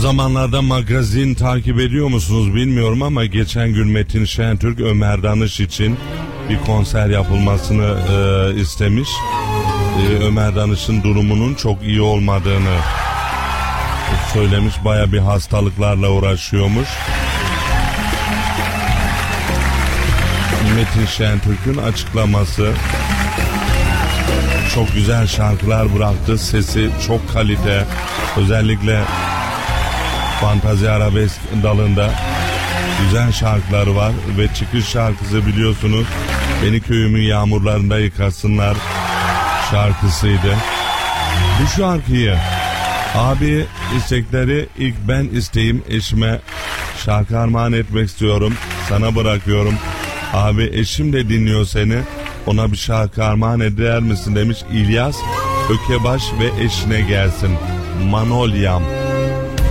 zamanlarda magazin takip ediyor musunuz bilmiyorum ama geçen gün Metin Şentürk Ömer Danış için bir konser yapılmasını istemiş. Ömer Danış'ın durumunun çok iyi olmadığını söylemiş. Baya bir hastalıklarla uğraşıyormuş. Metin Şentürk'ün açıklaması: çok güzel şarkılar bıraktı. Sesi çok kalite. Özellikle fantazi arabesk dalında güzel şarkıları var ve çıkış şarkısı biliyorsunuz Beni Köyümün Yağmurlarında Yıkasınlar şarkısıydı. Bu şarkıyı abi istekleri ilk ben isteyim, eşime şarkı armağan etmek istiyorum. Sana bırakıyorum. Abi eşim de dinliyor seni. Ona bir şarkı armağan eder misin demiş İlyas Ökebaş ve eşine gelsin. Manolyam.